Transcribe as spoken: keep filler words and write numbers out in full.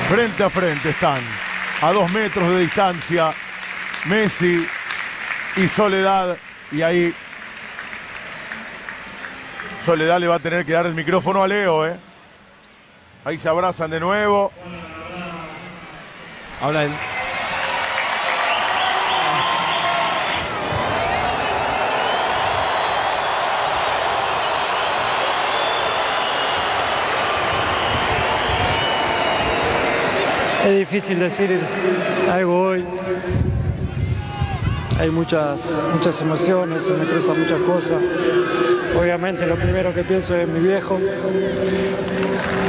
Frente a frente están, a dos metros de distancia, Messi y Soledad. Y ahí Soledad le va a tener que dar el micrófono a Leo, ¿eh? Ahí se abrazan de nuevo. Habla él. Es difícil decir algo hoy. Hay muchas, muchas emociones, se me cruzan muchas cosas. Obviamente lo primero que pienso es en mi viejo.